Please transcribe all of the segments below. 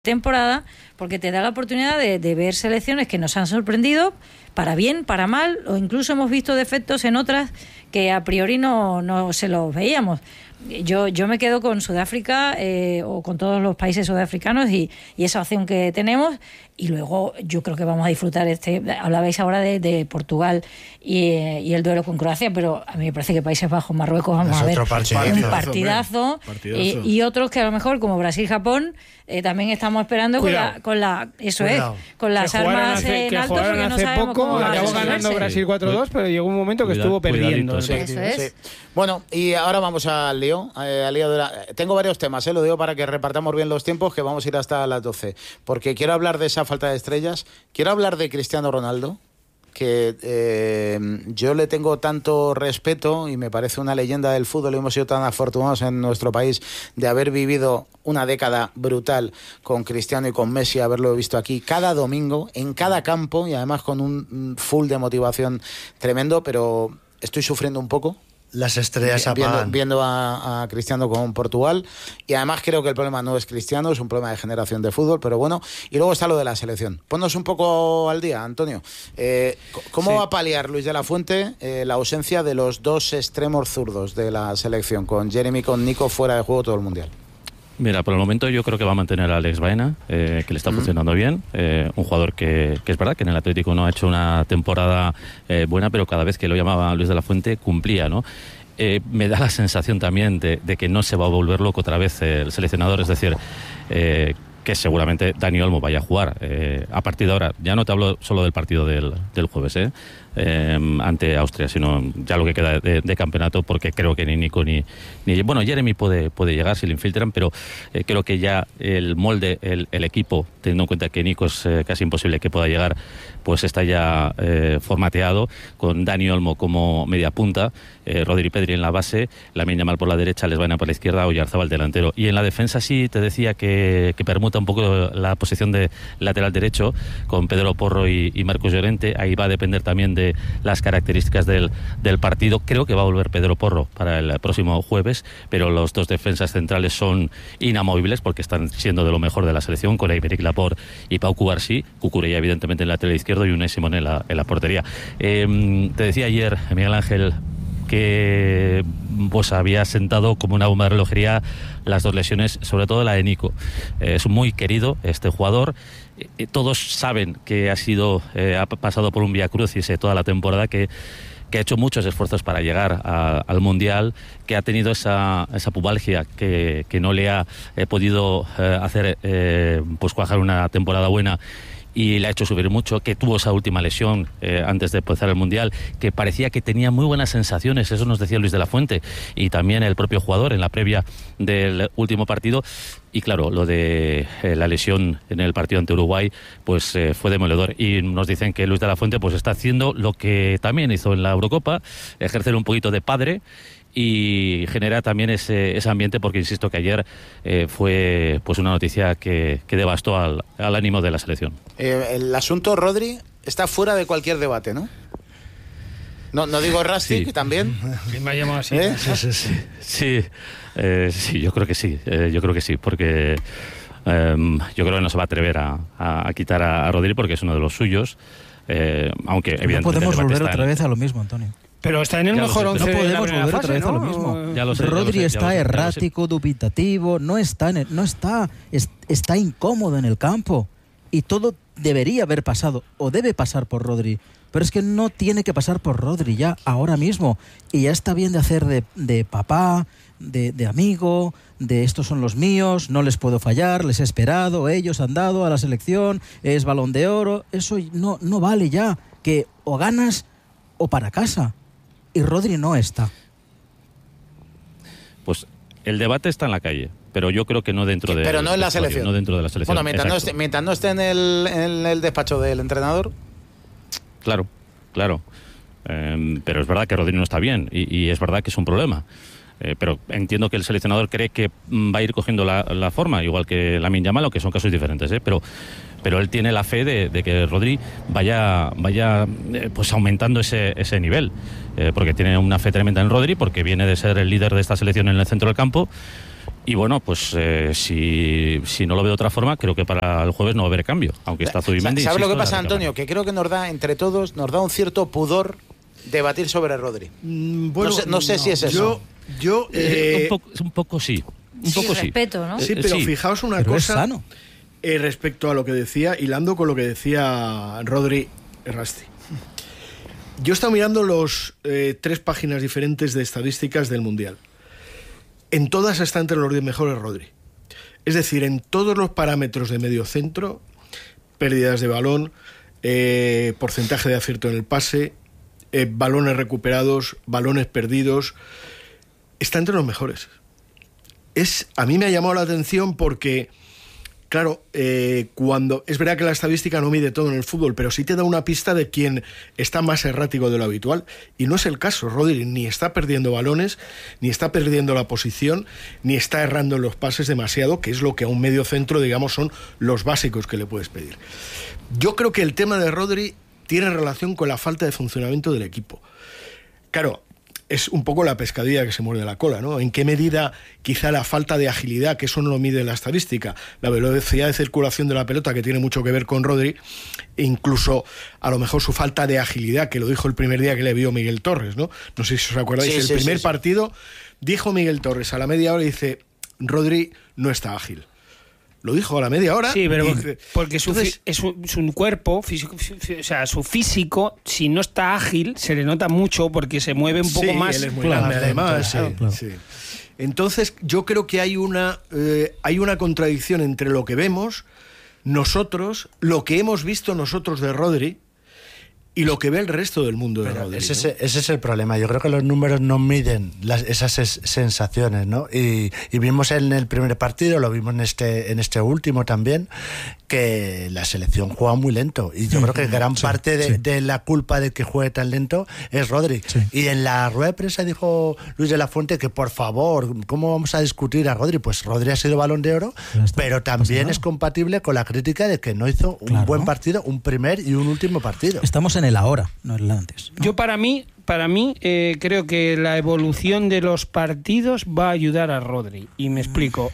temporada, porque te da la oportunidad de ver selecciones que nos han sorprendido, para bien, para mal, o incluso hemos visto defectos en otras que a priori no se los veíamos. Yo me quedo con Sudáfrica o con todos los países sudafricanos y esa opción que tenemos, y luego yo creo que vamos a disfrutar hablabais ahora de Portugal y el duelo con Croacia, pero a mí me parece que Países Bajos, Marruecos, vamos a ver un partidazo. Y otros que a lo mejor como Brasil-Japón también estamos esperando con las armas en alto, porque no sabemos cómo va a acabó ganando Brasil 4-2, pero llegó un momento que estuvo perdiendo. Eso es. Bueno, y ahora vamos al lío. Tengo varios temas, lo digo para que repartamos bien los tiempos, que vamos a ir hasta las 12. Porque quiero hablar de esa falta de estrellas. Quiero hablar de Cristiano Ronaldo, que yo le tengo tanto respeto y me parece una leyenda del fútbol, y hemos sido tan afortunados en nuestro país de haber vivido una década brutal con Cristiano y con Messi, haberlo visto aquí cada domingo, en cada campo, y además con un full de motivación tremendo, pero estoy sufriendo un poco. Las estrellas apagan. Viendo a Cristiano con Portugal, y además creo que el problema no es Cristiano, es un problema de generación de fútbol, pero bueno. Y luego está lo de la selección. Ponnos un poco al día, Antonio. ¿Cómo va a paliar Luis de la Fuente la ausencia de los dos extremos zurdos de la selección, con Jeremy, con Nico fuera de juego todo el Mundial? Mira, por el momento yo creo que va a mantener a Alex Baena, que le está funcionando bien. Un jugador que es verdad que en el Atlético no ha hecho una temporada buena, pero cada vez que lo llamaba Luis de la Fuente cumplía, ¿no? Me da la sensación también de que no se va a volver loco otra vez el seleccionador, es decir, que seguramente Dani Olmo vaya a jugar a partir de ahora. Ya no te hablo solo del partido del jueves, ante Austria, sino ya lo que queda de campeonato, porque creo que ni Nico ni bueno, Jeremy puede llegar si le infiltran, pero creo que ya el molde, el equipo, teniendo en cuenta que Nico es casi imposible que pueda llegar, pues está ya formateado, con Dani Olmo como media punta, Rodri Pedri en la base, Lamine Yamal por la derecha, Les Baena por la izquierda, Oyarzabal delantero. Y en la defensa sí te decía que permuta un poco la posición de lateral derecho con Pedro Porro y Marcos Llorente. Ahí va a depender también de las características del partido. Creo que va a volver Pedro Porro para el próximo jueves, pero los dos defensas centrales son inamovibles porque están siendo de lo mejor de la selección, con Aymeric Laporte y Pau Cubarsí, Cucurella evidentemente en la lateral izquierdo y Unai Simón en la portería. Te decía ayer Miguel Ángel que pues había sentado como una bomba de relojería las dos lesiones, sobre todo la de Nico. Es muy querido este jugador. Todos saben que ha pasado por un vía crucis toda la temporada, que ha hecho muchos esfuerzos para llegar al Mundial, que ha tenido esa pubalgia que no le ha podido hacer pues cuajar una temporada buena, y le ha hecho subir mucho, que tuvo esa última lesión antes de empezar el Mundial, que parecía que tenía muy buenas sensaciones, eso nos decía Luis de la Fuente, y también el propio jugador en la previa del último partido. Y claro, lo de la lesión en el partido ante Uruguay pues fue demoledor, y nos dicen que Luis de la Fuente pues está haciendo lo que también hizo en la Eurocopa, ejercer un poquito de padre y genera también ese ambiente, porque insisto que ayer fue pues una noticia que devastó al ánimo de la selección. El asunto Rodri está fuera de cualquier debate, ¿no? No digo Rastic, sí. También. Me ha llamado así. Sí, yo creo que sí. Yo creo que sí, porque yo creo que no se va a atrever a quitar a Rodri, porque es uno de los suyos. Aunque evidentemente no podemos volver otra vez a lo mismo, Antonio. Pero está en el mejor 11. No podemos volver otra vez a lo mismo. Rodri está errático, dubitativo, está incómodo en el campo, y todo debería haber pasado o debe pasar por Rodri, pero es que no tiene que pasar por Rodri ya ahora mismo, y ya está bien de hacer de papá, de amigo, de estos son los míos, no les puedo fallar, les he esperado, ellos han dado a la selección, es Balón de Oro. Eso no vale ya, que o ganas o para casa, y Rodri no está. Pues el debate está en la calle, pero yo creo que no dentro de... Pero no en la selección. No dentro de la selección. Bueno, mientras no esté en el despacho del entrenador. Claro. Pero es verdad que Rodri no está bien, y es verdad que es un problema. Pero entiendo que el seleccionador cree que va a ir cogiendo la forma, igual que Lamine Yamal, que son casos diferentes, pero él tiene la fe de que Rodri vaya pues aumentando ese nivel, porque tiene una fe tremenda en Rodri, porque viene de ser el líder de esta selección en el centro del campo, Y bueno, pues si no lo veo de otra forma, creo que para el jueves no va a haber cambio, aunque está Zubimendi. ¿Sabes lo que pasa, Antonio? Que creo que nos da, entre todos, nos da un cierto pudor debatir sobre Rodri. Bueno, no sé si es eso. Un poco sí. Un poco sí. Respeto, ¿no? Sí, pero fijaos una cosa respecto a lo que decía, hilando con lo que decía Rodri Errasti. Yo he estado mirando los 3 páginas diferentes de estadísticas del Mundial. En todas está entre los 10 mejores Rodri. Es decir, en todos los parámetros de medio centro, pérdidas de balón, porcentaje de acierto en el pase, balones recuperados, balones perdidos, está entre los mejores. A mí me ha llamado la atención porque, claro, cuando es verdad que la estadística no mide todo en el fútbol, pero sí te da una pista de quién está más errático de lo habitual, y no es el caso. Rodri ni está perdiendo balones, ni está perdiendo la posición, ni está errando en los pases demasiado, que es lo que a un medio centro, digamos, son los básicos que le puedes pedir. Yo creo que el tema de Rodri tiene relación con la falta de funcionamiento del equipo. Claro, es un poco la pescadilla que se muerde la cola, ¿no? ¿En qué medida quizá la falta de agilidad, que eso no lo mide la estadística, la velocidad de circulación de la pelota, que tiene mucho que ver con Rodri, e incluso a lo mejor su falta de agilidad, que lo dijo el primer día que le vio Miguel Torres, ¿no? No sé si os acordáis, el primer partido dijo Miguel Torres a la media hora, dice, Rodri no está ágil. Lo dijo a la media hora. Sí, pero porque su cuerpo, o sea, su físico, si no está ágil, se le nota mucho porque se mueve un poco más. Él es muy grande, además. Sí. Entonces, yo creo que hay una contradicción entre lo que vemos nosotros, lo que hemos visto nosotros de Rodri, y lo que ve el resto del mundo de Rodri. Ese es el problema. Yo creo que los números no miden esas sensaciones, ¿no? Y vimos en el primer partido, lo vimos en este último también, que la selección juega muy lento. Y yo creo que gran parte de la culpa de que juegue tan lento es Rodri. Sí. Y en la rueda de prensa dijo Luis de la Fuente que, por favor, ¿cómo vamos a discutir a Rodri? Pues Rodri ha sido Balón de Oro, pero también es compatible con la crítica de que no hizo un buen partido, un primer y un último partido. Estamos en el ahora, no en el antes, ¿no? Yo para mí creo que la evolución de los partidos va a ayudar a Rodri, y me explico.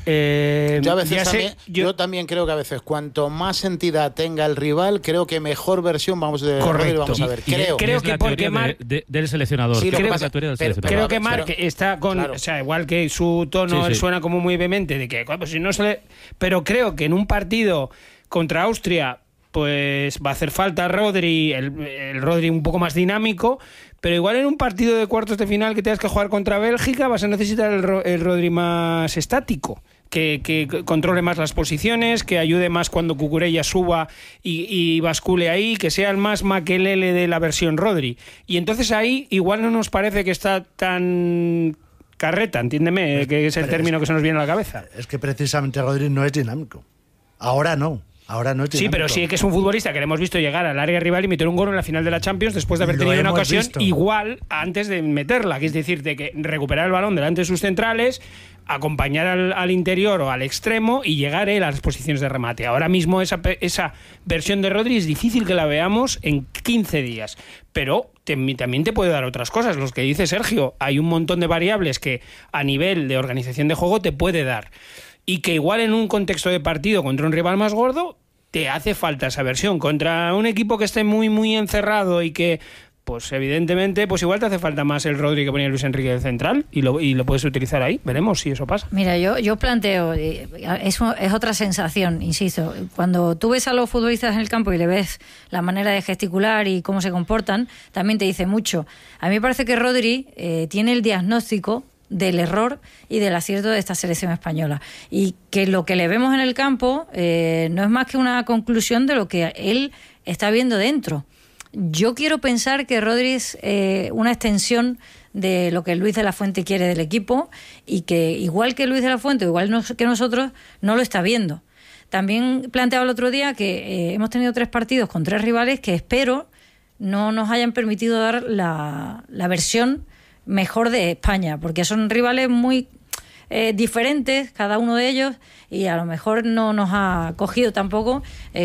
Yo también creo que a veces cuanto más entidad tenga el rival, creo que mejor versión vamos a ver. Creo que porque Marc del seleccionador. Sí, creo que Marc está con, o sea, igual que su tono suena como muy vehemente de que pues, si no se le, pero creo que en un partido contra Austria pues va a hacer falta Rodri, el Rodri un poco más dinámico, pero igual en un partido de cuartos de final que tengas que jugar contra Bélgica vas a necesitar el Rodri más estático, que controle más las posiciones, que ayude más cuando Cucurella suba y bascule ahí, que sea el más Makelele de la versión Rodri. Y entonces ahí igual no nos parece que está tan carreta, entiéndeme, que es el término que se nos viene a la cabeza. Es que precisamente Rodri no es dinámico. Ahora no es dinámico. Sí, pero sí que es un futbolista que le hemos visto llegar al área rival y meter un gol en la final de la Champions después de haber tenido una ocasión igual antes de meterla, que es decir, de que recuperar el balón delante de sus centrales, acompañar al interior o al extremo y llegar él a las posiciones de remate. Ahora mismo esa versión de Rodri es difícil que la veamos en 15 días, pero también te puede dar otras cosas. Los que dice Sergio, hay un montón de variables que a nivel de organización de juego te puede dar, y que igual en un contexto de partido contra un rival más gordo te hace falta esa versión. Contra un equipo que esté muy muy encerrado y que pues evidentemente pues igual te hace falta más el Rodri que ponía Luis Enrique del central, y lo puedes utilizar ahí. Veremos si eso pasa. Mira, yo planteo, es otra sensación, insisto, cuando tú ves a los futbolistas en el campo y le ves la manera de gesticular y cómo se comportan, también te dice mucho. A mí me parece que Rodri tiene el diagnóstico del error y del acierto de esta selección española, y que lo que le vemos en el campo no es más que una conclusión de lo que él está viendo dentro. Yo quiero pensar que Rodri es una extensión de lo que Luis de la Fuente quiere del equipo, y que igual que Luis de la Fuente, igual que nosotros, no lo está viendo. También planteaba el otro día que hemos tenido 3 partidos con 3 rivales que espero no nos hayan permitido dar la versión mejor de España, porque son rivales muy diferentes cada uno de ellos, y a lo mejor no nos ha cogido tampoco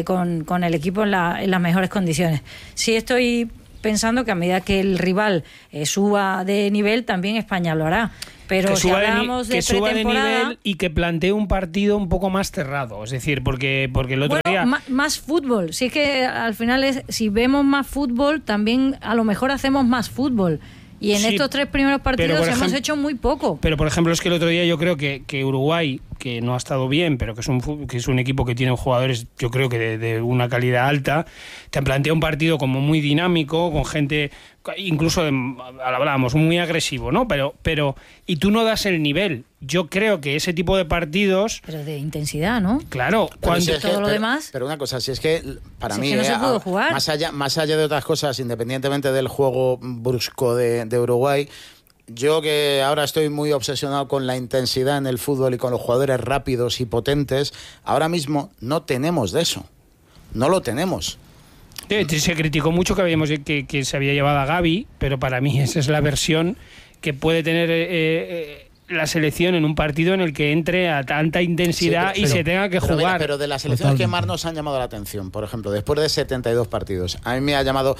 con el equipo en las mejores condiciones. Sí estoy pensando que a medida que el rival suba de nivel, también España lo hará. Pero que si suba, hablamos de que suba de pretemporada, nivel y que plantee un partido un poco más cerrado. Es decir, porque el otro día... Más fútbol. Si es que al final, si vemos más fútbol, también a lo mejor hacemos más fútbol. Y en estos 3 primeros partidos hemos hecho muy poco. Pero, por ejemplo, es que el otro día yo creo que Uruguay, que no ha estado bien, pero que es un equipo que tiene jugadores, yo creo que de una calidad alta, te plantea un partido como muy dinámico, con gente, incluso, hablábamos, muy agresivo, ¿no? Pero y tú no das el nivel. Yo creo que ese tipo de partidos... Pero de intensidad, ¿no? Claro. Cuando todo lo demás... Pero una cosa, si es que para mí... Es que no se pudo jugar. Más allá de otras cosas, independientemente del juego brusco de Uruguay... Yo que ahora estoy muy obsesionado con la intensidad en el fútbol y con los jugadores rápidos y potentes, ahora mismo no tenemos de eso. No lo tenemos. Se criticó mucho que se había llevado a Gavi, pero para mí esa es la versión que puede tener la selección en un partido en el que entre a tanta intensidad y se tenga que jugar. Pero de las selecciones que más nos han llamado la atención, por ejemplo, después de 72 partidos, a mí me ha llamado...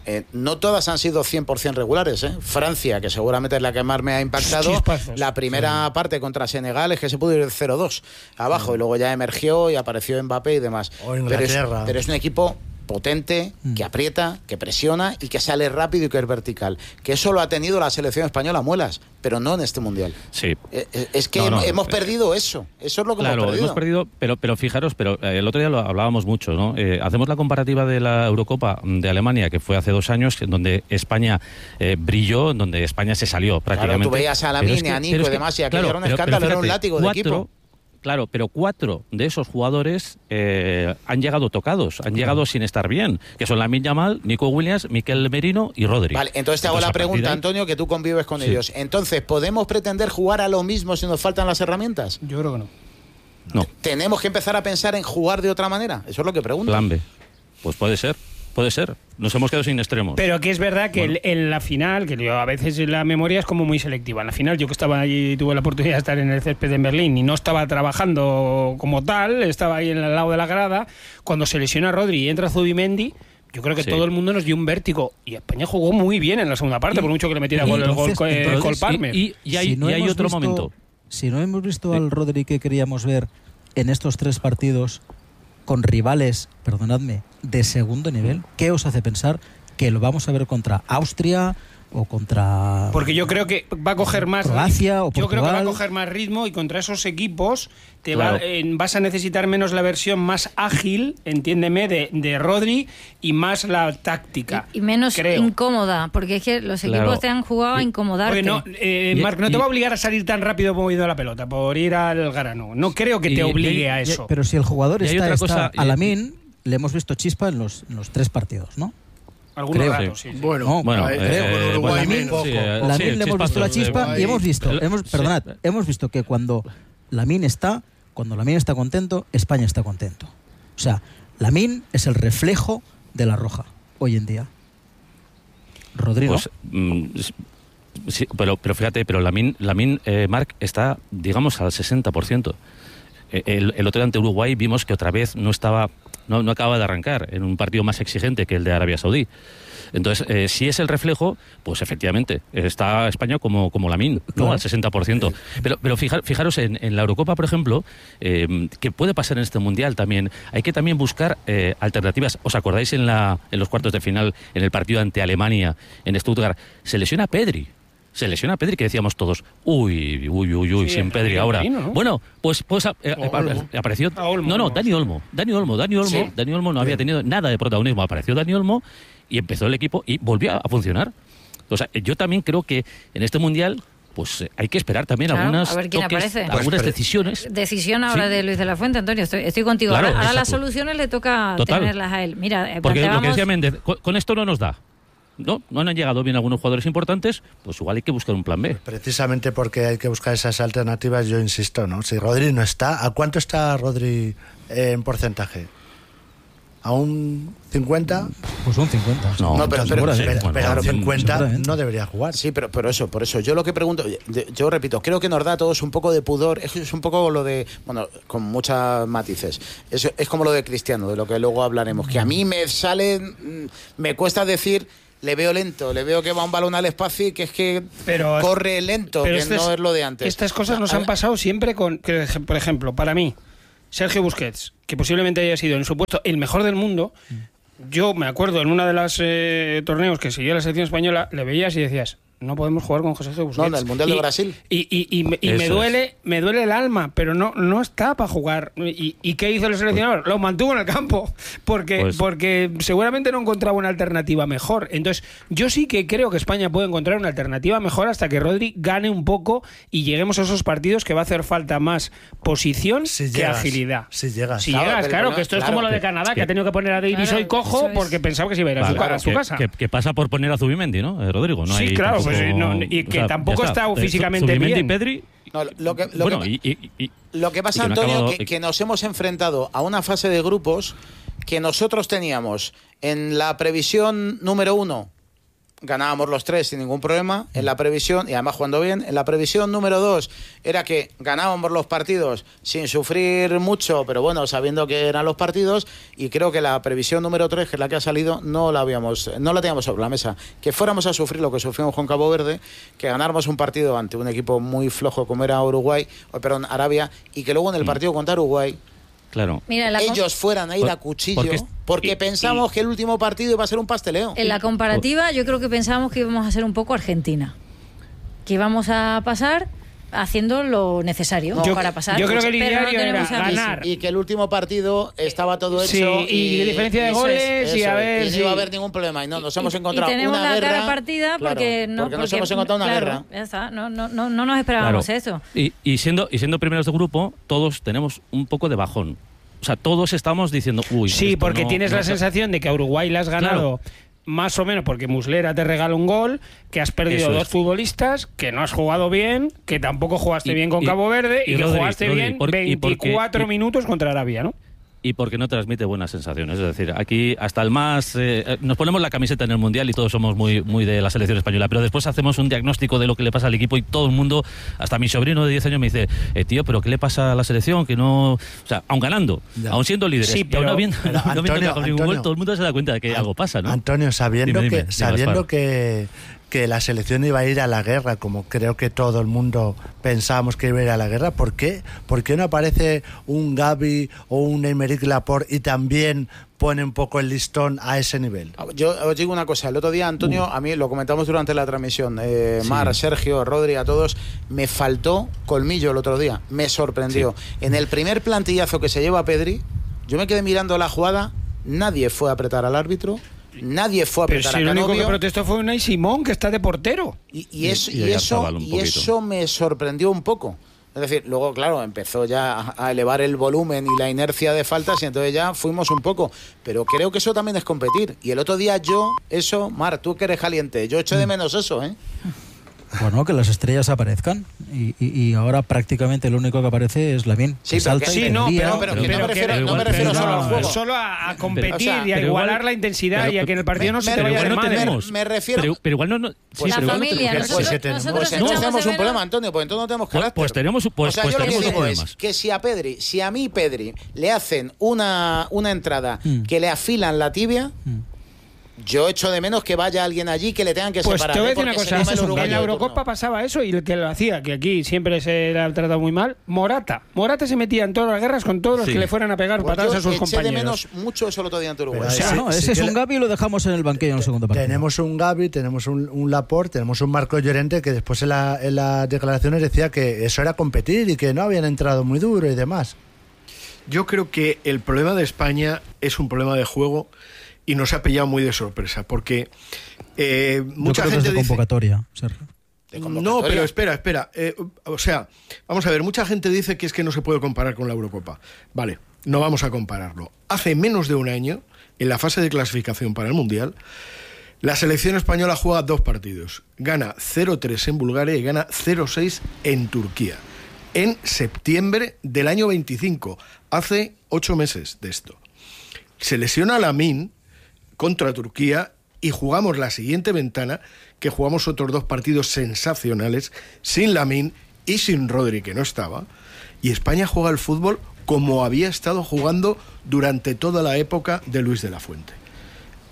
No todas han sido 100% regulares, ¿eh? Francia, que seguramente es la que más me ha impactado, chispazos. La primera parte contra Senegal es que se pudo ir 0-2 abajo y luego ya emergió y apareció Mbappé y demás. Pero es un equipo potente, que aprieta, que presiona y que sale rápido y que es vertical. Que eso lo ha tenido la selección española, muelas, pero no en este Mundial. Sí. Es que hemos perdido eso. Eso es lo que hemos perdido. Pero fijaros, el otro día lo hablábamos mucho, ¿no? Hacemos la comparativa de la Eurocopa de Alemania, que fue hace 2 años, en donde España brilló, en donde España se salió prácticamente. Claro, tú veías a Lamine, a Nico y demás, y aquello era un escándalo, era un látigo de equipo. Claro, pero 4 de esos jugadores han llegado tocados, han llegado sin estar bien, que son Lamine Yamal, Nico Williams, Mikel Merino y Rodri. Vale, entonces te hago la pregunta, Antonio, que tú convives con ellos. Entonces, ¿podemos pretender jugar a lo mismo si nos faltan las herramientas? Yo creo que no. No. ¿Tenemos que empezar a pensar en jugar de otra manera? Eso es lo que pregunto. Plan B. Pues puede ser. Nos hemos quedado sin extremos. Pero que es verdad que en la final, que yo, a veces la memoria es como muy selectiva. En la final, yo que estaba allí, tuve la oportunidad de estar en el césped en Berlín y no estaba trabajando como tal, estaba ahí al lado de la grada. Cuando se lesiona Rodri y entra Zubimendi, yo creo que todo el mundo nos dio un vértigo. Y España jugó muy bien en la segunda parte, por mucho que le metiera el gol Palmer. Y hay otro momento. Si no hemos visto al Rodri que queríamos ver en estos 3 partidos, con rivales, perdonadme, de segundo nivel, ¿qué os hace pensar que lo vamos a ver contra Austria o contra... Porque yo creo que va a coger más... Croacia o Portugal. Yo creo que va a coger más ritmo y contra esos equipos vas a necesitar menos la versión más ágil, entiéndeme, de Rodri y más la táctica. Y menos incómoda, porque es que los equipos te han jugado a incomodarte. Marc, no te va a obligar a salir tan rápido moviendo la pelota por ir al grano. No creo que te obligue a eso. Pero si el jugador está a Lamine, le hemos visto chispa en los 3 partidos, ¿no? Algunos ratos, sí. Bueno, Lamine le hemos visto la chispa y hemos visto que cuando Lamine está contento, España está contento. O sea, Lamine es el reflejo de la Roja hoy en día. Rodrigo. Pues, sí, pero fíjate, Lamine Marc está, digamos, al 60%. El otro día ante Uruguay vimos que otra vez no acaba de arrancar en un partido más exigente que el de Arabia Saudí. Entonces, si es el reflejo, pues efectivamente, está España como Lamine, ¿no? Al 60%. Pero fijaros en la Eurocopa, por ejemplo, que puede pasar en este Mundial también. Hay que también buscar alternativas. ¿Os acordáis en los cuartos de final, en el partido ante Alemania, en Stuttgart? Se lesiona Pedri, que decíamos todos, uy, sí, sin Pedri ahora. ¿No? Bueno, pues apareció... Dani Olmo. Dani Olmo no había tenido nada de protagonismo. Apareció Dani Olmo y empezó el equipo y volvió a funcionar. O sea, yo también creo que en este Mundial pues hay que esperar también algunas decisiones. Decisión ahora de Luis de la Fuente, Antonio, estoy contigo. Claro, ahora las soluciones le toca tenerlas a él. Mira, porque lo que decía Méndez, con esto no nos da. No han llegado bien algunos jugadores importantes, pues igual hay que buscar un plan B. Precisamente porque hay que buscar esas alternativas, yo insisto, ¿no? Si Rodri no está, ¿a cuánto está Rodri en porcentaje? ¿A un 50? Pues un 50. No, pero 50 no debería jugar. Sí, pero por eso. Yo lo que pregunto, yo repito, creo que nos da a todos un poco de pudor. Es un poco lo de, bueno, con muchos matices. Es como lo de Cristiano, de lo que luego hablaremos. Que a mí me cuesta decir le veo lento, le veo que va un balón al espacio y que es que corre lento, que no es lo de antes. Estas cosas nos han pasado siempre con, por ejemplo, para mí, Sergio Busquets, que posiblemente haya sido en su puesto el mejor del mundo. Yo me acuerdo en una de las torneos que siguió la selección española, le veías y decías, no podemos jugar con José Busquets. No, en el Mundial de Brasil. Y me duele el alma, pero no está para jugar. ¿Y qué hizo el seleccionador? Lo mantuvo en el campo, porque seguramente no encontraba una alternativa mejor. Entonces, yo sí que creo que España puede encontrar una alternativa mejor hasta que Rodri gane un poco y lleguemos a esos partidos que va a hacer falta más posición que agilidad. Si llegas. Claro, que esto es como lo de Canadá, que ha tenido que poner a Davis hoy cojo porque pensaba que se iba a ir a su casa. Que pasa por poner a Zubimendi, ¿no, Rodrigo? No sí, claro. Pues, y que tampoco está físicamente bien. Y Pedri, lo que pasa, Antonio, que nos hemos enfrentado a una fase de grupos que nosotros teníamos en la previsión número 1. Ganábamos los 3 sin ningún problema, en la previsión, y además jugando bien. En la previsión número 2 era que ganábamos los partidos sin sufrir mucho, pero bueno, sabiendo que eran los partidos, y creo que la previsión número 3, que es la que ha salido, no la teníamos sobre la mesa. Que fuéramos a sufrir lo que sufrimos con Cabo Verde, que ganáramos un partido ante un equipo muy flojo como era Arabia, y que luego en el partido contra Uruguay, claro, ellos fueran a ir a cuchillo porque pensamos que el último partido iba a ser un pasteleo. En la comparativa yo creo que pensábamos que íbamos a ser un poco Argentina, que íbamos a pasar haciendo lo necesario para pasar. Yo creo que el ideario era ganar y que el último partido estaba todo hecho y diferencia de goles y a ver no iba a haber ningún problema y nos hemos encontrado una guerra. Tenemos la cara partida porque nos hemos encontrado una guerra. Ya está, no nos esperábamos eso. Y siendo primeros de grupo, todos tenemos un poco de bajón. O sea, todos estamos diciendo, sí, porque tienes la sensación de que a Uruguay le has ganado más o menos porque Muslera te regala un gol, que has perdido dos futbolistas, que no has jugado bien, que tampoco jugaste bien con Cabo Verde y que jugaste bien 24 minutos contra Arabia, ¿no? Y porque no transmite buenas sensaciones. Es decir, aquí hasta el más... nos ponemos la camiseta en el Mundial y todos somos muy de la selección española, pero después hacemos un diagnóstico de lo que le pasa al equipo y todo el mundo, hasta mi sobrino de 10 años me dice, tío, ¿pero qué le pasa a la selección? Que no... O sea, aun ganando, aun siendo líderes, pero no viendo ningún gol, todo el mundo se da cuenta de que algo pasa, ¿no? Antonio, sabiendo que la selección iba a ir a la guerra, como creo que todo el mundo pensábamos que iba a ir a la guerra, ¿por qué no aparece un Gavi o un Aymeric Laporte y también pone un poco el listón a ese nivel? Yo os digo una cosa, el otro día, Antonio, a mí lo comentamos durante la transmisión, Mar, Sergio, Rodri, a todos, me faltó colmillo el otro día, me sorprendió. En el primer plantillazo que se lleva Pedri, yo me quedé mirando la jugada, nadie fue a apretar al árbitro, nadie fue a apretar a Canovio. El único que protestó fue Unai Simón, que está de portero. Y eso me sorprendió un poco. Es decir, luego, claro, empezó ya a elevar el volumen y la inercia de faltas y entonces ya fuimos un poco. Pero creo que eso también es competir. Y el otro día Mar, tú que eres caliente, yo echo de menos eso, ¿eh? Bueno, que las estrellas aparezcan y ahora prácticamente lo único que aparece es Lamine. Sí, pero no me refiero solo al juego. Solo a competir y a igualar la intensidad y a que en el partido no se te vaya de madre. Me refiero... Pero igual no... La familia, nosotros entonces tenemos un problema, Antonio, pues entonces no tenemos carácter. Pues tenemos un problema. Que si a mí Pedri le hacen una entrada que le afilan la tibia... Yo echo de menos que vaya alguien allí que le tengan que separar. Pues te voy a decir una cosa, en la Eurocopa pasaba eso y el que lo hacía, que aquí siempre se le ha tratado muy mal, Morata se metía en todas las guerras con todos los que le fueran a pegar patadas a sus compañeros. Eché de menos mucho eso el otro día ante Uruguay. Ese es un Gavi y lo dejamos en el banquillo en el segundo partido. Tenemos un Gavi, tenemos un Laporte, tenemos un Marco Llorente que después en las declaraciones decía que eso era competir y que no habían entrado muy duro y demás. Yo creo que el problema de España es un problema de juego y nos ha pillado muy de sorpresa, porque mucha gente dice... convocatoria, Sergio. No, pero espera. O sea, vamos a ver, mucha gente dice que es que no se puede comparar con la Eurocopa. Vale, no vamos a compararlo. Hace menos de un año, en la fase de clasificación para el Mundial, la selección española juega 2 partidos. Gana 0-3 en Bulgaria y gana 0-6 en Turquía. En septiembre del año 25, hace 8 meses de esto. Se lesiona Lamine contra Turquía y jugamos la siguiente ventana, que jugamos otros 2 partidos sensacionales sin Lamine y sin Rodri, que no estaba, y España juega el fútbol como había estado jugando durante toda la época de Luis de la Fuente.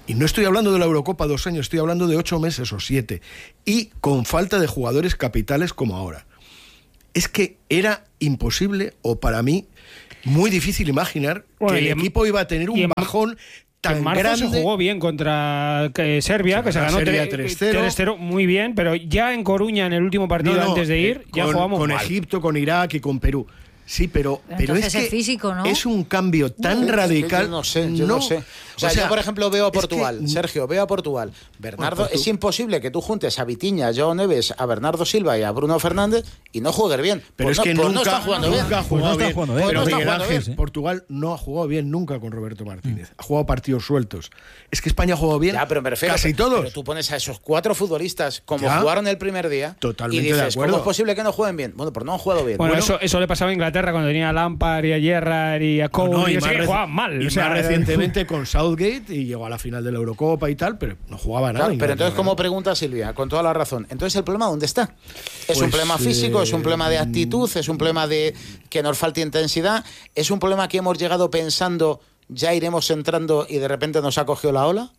y no estoy hablando de la Eurocopa 2 años, estoy hablando de 8 meses o 7, y con falta de jugadores capitales como ahora. Es que era imposible, o para mí, muy difícil imaginar que el equipo iba a tener un bajón tan en marzo grande. se jugó bien contra Serbia, que se ganó 3-0, muy bien, pero ya en Coruña, en el último partido antes de ir, ya jugamos con mal. Egipto, con Irak y con Perú. Sí, pero es que físico, ¿no? es un cambio tan radical. Yo no sé. O sea, yo por ejemplo veo a Portugal, Sergio, veo a Portugal. Bernardo, es imposible que tú juntes a Vitinha, a Joao Neves, a Bernardo Silva y a Bruno Fernández y no juegues bien. Pero es que nunca está jugando bien. Ha jugado bien. Pero Miguel Ángel, Portugal no ha jugado bien nunca con Roberto Martínez. Ha jugado partidos sueltos. Es que España ha jugado bien pero me refiero, casi todos. Pero tú pones a esos 4 futbolistas como jugaron el primer día totalmente y dices, de acuerdo. ¿cómo es posible que no jueguen bien? Bueno, pues no han jugado bien. Bueno, eso le pasaba a Inglaterra cuando tenía a Lampard y a Gerrard y a Cole, y que jugaban mal. Y más recientemente con Southgate, y llegó a la final de la Eurocopa y tal, pero no jugaba nada. Claro, pero entonces, como pregunta Silvia, con toda la razón, entonces el problema ¿dónde está? ¿Es un problema físico? ¿Es un problema de actitud? ¿Es un problema de que nos falte intensidad? ¿Es un problema que hemos llegado pensando ya iremos entrando y de repente nos ha cogido la ola?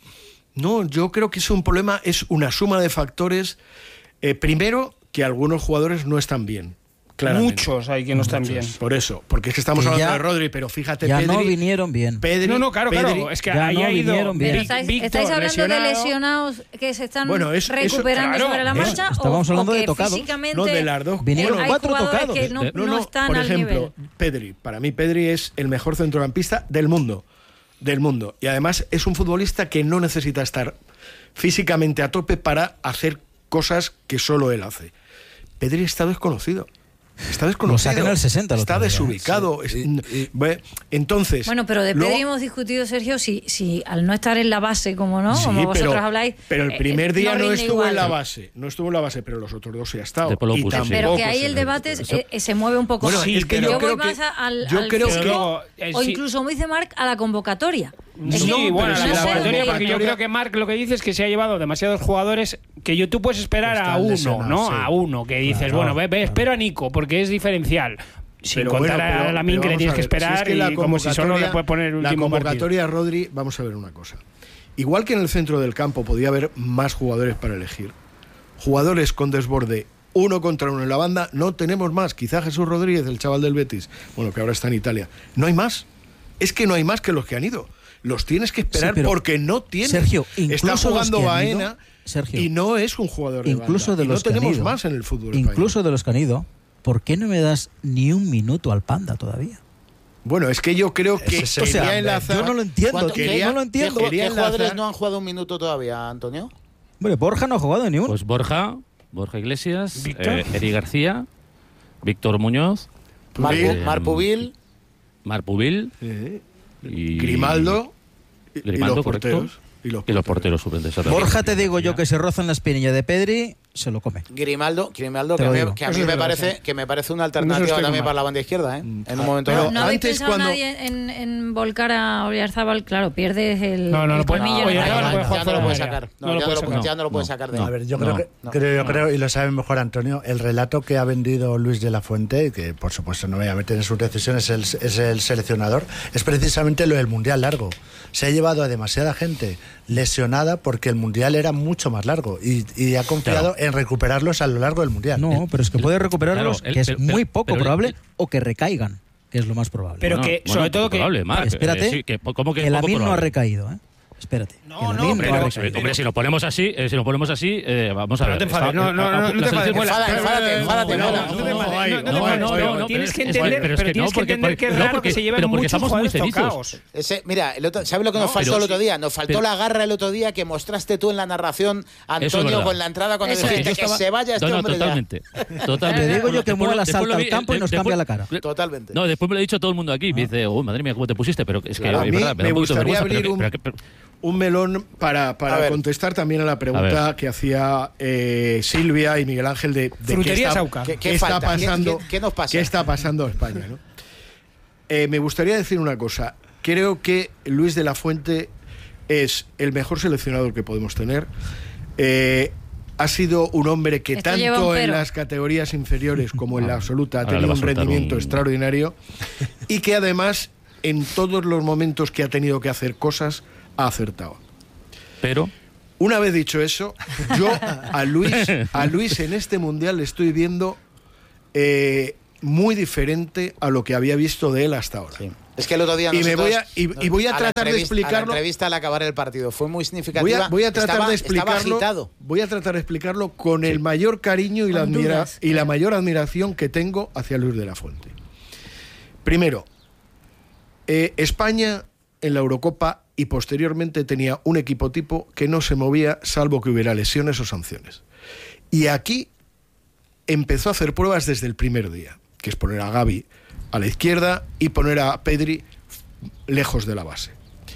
No, yo creo que es un problema, es una suma de factores. Primero, que algunos jugadores no están bien. Claramente. Muchos hay que no están bien. Por eso, porque es que estamos hablando de Rodri, pero fíjate, ya Pedri, no vinieron bien. Pedri, claro, es que ahí ha ido vinieron bien. Pero estáis hablando de lesionados que se están recuperando sobre la marcha, estábamos hablando de tocados. No, de las dos. Vinieron hay 4 tocados. Que no están por al ejemplo, nivel. Pedri, para mí Pedri es el mejor centrocampista del mundo. Y además es un futbolista que no necesita estar físicamente a tope para hacer cosas que solo él hace. Pedri está desconocido. Lo sacan al 60. Está desubicado. Entonces. Bueno, pero de Pedri hemos discutido, Sergio, si al no estar en la base, como vosotros habláis. Pero el primer día no estuvo igual. en la base. No estuvo en la base, pero los otros dos sí ha estado. Pero que ahí el debate se mueve un poco. Bueno, más. es que yo creo voy más que, al creo físico, que o incluso, como dice Marc, a la convocatoria. Sí, bueno, la convocatoria, porque yo creo que Marc lo que dice es que se ha llevado demasiados jugadores que tú puedes esperar a uno, ¿no? Sí. A uno, que dices, bueno, espero a Nico, porque es diferencial. Sin contar a Lamine, que le tienes que esperar, y como si solo le puedes poner el último partido. La convocatoria, Rodri, vamos a ver una cosa. Igual que en el centro del campo podía haber más jugadores para elegir, jugadores con desborde 1 contra 1 en la banda, no tenemos más. Quizá Jesús Rodríguez, el chaval del Betis, bueno, que ahora está en Italia. No hay más. Es que no hay más que los que han ido. Los tienes que esperar porque no tienes. Sergio, está jugando Baena y no es un jugador de banda. De los no tenemos más en el fútbol incluso español. De los que han ido, ¿por qué no me das ni un minuto al Panda todavía? Yo creo que quería enlazar. Yo no lo entiendo. ¿Qué jugadores no han jugado un minuto todavía, Antonio? Bueno, Borja no ha jugado ni uno. Pues Borja Iglesias, Eri García, Víctor Muñoz, Marc Pubil, y Grimaldo, y los porteros. Y los porteros suplentes. Borja, te digo yo que se roza en la espinilla de Pedri, se lo come. Grimaldo que a mí me parece una alternativa también para la banda izquierda, en un momento dado. ¿No habéis pensado nadie en volcar a Oyarzábal? Claro, pierdes el colmillo. Ya no lo puedes sacar. Ya no lo puedes sacar de ahí. A ver, yo creo, y lo sabe mejor Antonio, el relato que ha vendido Luis de la Fuente, que por supuesto no me voy a meter en sus decisiones, es el seleccionador, es precisamente lo del Mundial largo. Se ha llevado a demasiada gente lesionada porque el Mundial era mucho más largo y ha confiado en recuperarlos a lo largo del Mundial. No, pero es que puede recuperarlos, que es muy poco probable, o que recaigan, que es lo más probable. Pero que, sobre todo que... Espérate, que Lamine no ha recaído, ¿eh? Espérate. Hombre, si lo ponemos así, vamos a ver. No te enfades, no, tienes que entender que es raro que se lleven muchos jugadores tocados. Mira, ¿sabes lo que nos faltó el otro día? Nos faltó la garra el otro día que mostraste tú en la narración, Antonio, con la entrada cuando dijiste que se vaya este hombre. Totalmente. Te digo yo que mueva la salta al campo y nos cambia la cara. Totalmente. No, después me lo ha dicho todo el mundo aquí. Me dice, madre mía, cómo te pusiste, pero es que a mí me gustaría abrir un melón para contestar también a la pregunta que hacía Silvia y Miguel Ángel de qué está pasando, ¿Qué nos pasa? ¿Qué está pasando a España, ¿no? Me gustaría decir una cosa. Creo que Luis de la Fuente es el mejor seleccionador que podemos tener. Ha sido un hombre que tanto en las categorías inferiores como en la absoluta ha tenido un rendimiento extraordinario y que además en todos los momentos que ha tenido que hacer cosas ha acertado. Pero... Una vez dicho eso, yo a Luis en este Mundial le estoy viendo muy diferente a lo que había visto de él hasta ahora. Sí. Es que el otro día voy a tratar de explicarlo. A la entrevista al acabar el partido fue muy significativa. Voy a tratar de explicarlo. Estaba agitado. Voy a tratar de explicarlo con el mayor cariño y la mayor admiración que tengo hacia Luis de la Fuente. Primero, España en la Eurocopa y posteriormente tenía un equipo tipo que no se movía salvo que hubiera lesiones o sanciones. Y aquí empezó a hacer pruebas desde el primer día, que es poner a Gavi a la izquierda y poner a Pedri lejos de la base.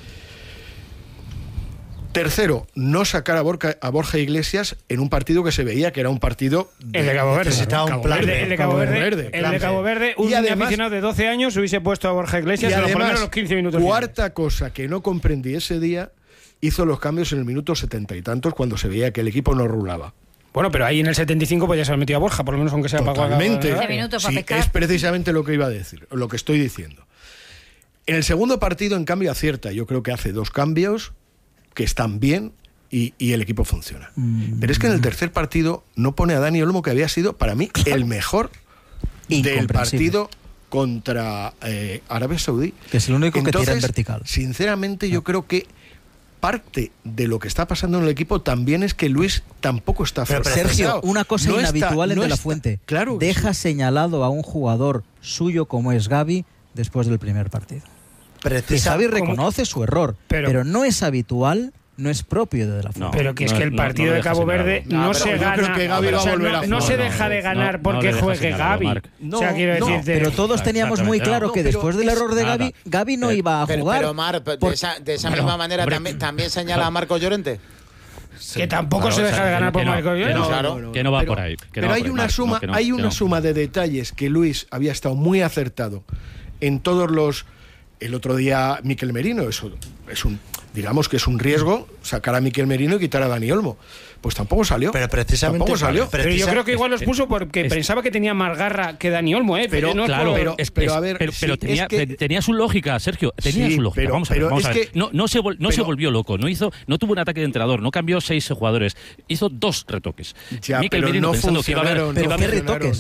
Tercero, no sacar a Borja Iglesias en un partido que se veía que era un partido el de Cabo Verde. El de Cabo Verde. Un aficionado de 12 años hubiese puesto a Borja Iglesias por lo menos los 15 minutos. Cuarta cosa que no comprendí ese día, hizo los cambios en el minuto 70 y tantos cuando se veía que el equipo no rulaba. Bueno, pero ahí en el 75 pues ya se lo metió a Borja, por lo menos aunque sea pagado. Totalmente. Sí, es precisamente lo que iba a decir, lo que estoy diciendo. En el segundo partido, en cambio, acierta. Yo creo que hace 2 cambios que están bien y el equipo funciona. Pero es que en el tercer partido no pone a Dani Olmo, que había sido para mí el mejor del partido contra Arabia Saudí. Que es el único que tira en vertical. Sinceramente, yo creo que parte de lo que está pasando en el equipo también es que Luis tampoco está fresco. Sergio, una cosa inhabitual en De la Fuente. Claro, deja señalado a un jugador suyo como es Gavi después del primer partido. Y Xavi reconoce su error, pero no es habitual, no es propio de De la Fuente. No, pero que es que el partido de Cabo Verde no se gana. Creo que Gavi va a volver a jugar. No se deja de ganar porque juegue Gavi. O sea, quiero decirte, pero todos teníamos muy claro que después del error de Gavi, Gavi no iba a jugar. Pero Marc, de esa misma manera también señala a Marco Llorente. Sí, que tampoco se deja de ganar por Marco Llorente. Que no va por ahí. Pero hay una suma de detalles que Luis había estado muy acertado en todos los... El otro día Mikel Merino, eso es digamos que es un riesgo sacar a Mikel Merino y quitar a Dani Olmo. Pues tampoco salió. Pero precisamente tampoco salió. Pero yo creo que igual los puso porque pensaba que tenía más garra que Dani Olmo, pero no claro, pero a ver, pero tenía su lógica, Sergio, tenía su lógica. Vamos a ver. No se volvió loco, no tuvo un ataque de entrenador, no cambió 6 jugadores, hizo 2 retoques. Mikel Merino pensando que iba a haber ¿qué retoques?